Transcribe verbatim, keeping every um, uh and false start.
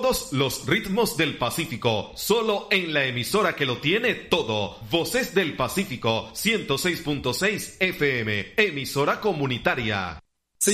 Todos los ritmos del Pacífico, solo en la emisora que lo tiene todo. Voces del Pacífico, ciento seis punto seis F M, emisora comunitaria.